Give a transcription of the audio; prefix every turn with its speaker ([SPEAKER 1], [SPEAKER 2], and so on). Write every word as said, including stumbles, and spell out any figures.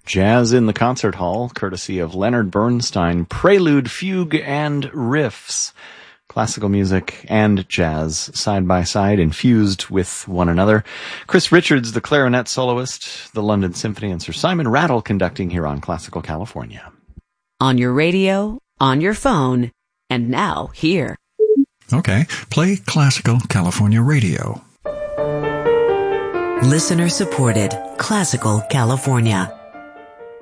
[SPEAKER 1] Jazz in the Concert Hall, courtesy of Leonard Bernstein, Prelude, Fugue, and Riffs. Classical music and jazz side by side, infused with one another. Chris Richards, the clarinet soloist, the London Symphony, and Sir Simon Rattle conducting here on Classical California.
[SPEAKER 2] On your radio, on your phone, and now here.
[SPEAKER 3] Okay, play Classical California Radio.
[SPEAKER 2] Listener supported Classical California.